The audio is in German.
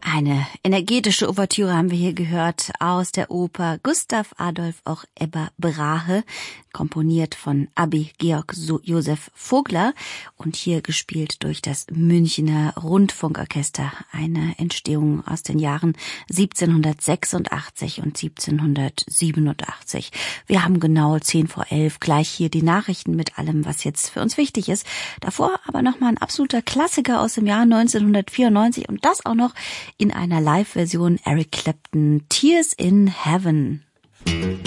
Eine energetische Ouvertüre haben wir hier gehört aus der Oper Gustav Adolf auch Ebba Brahe, komponiert von Abi Georg Josef Vogler und hier gespielt durch das Münchner Rundfunkorchester, eine Entstehung aus den Jahren 1786 und 1787. Wir haben genau 10:11, gleich hier die Nachrichten mit allem, was jetzt für uns wichtig ist. Davor aber nochmal ein absoluter Klassiker aus dem Jahr 1994 und das auch noch in einer Live-Version Eric Clapton, Tears in Heaven.